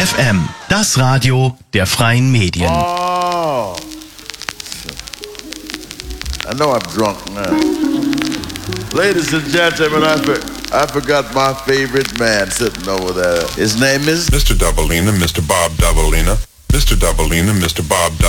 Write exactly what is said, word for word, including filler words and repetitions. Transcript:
F M, das Radio der freien Medien. Oh. I know I'm drunk now. Ladies and gentlemen, I, for, I forgot my favorite man sitting over there. His name is Mister Doubleina, Mister Bob Doubleina, Mister Doubleina, Mister Bob Doubleina.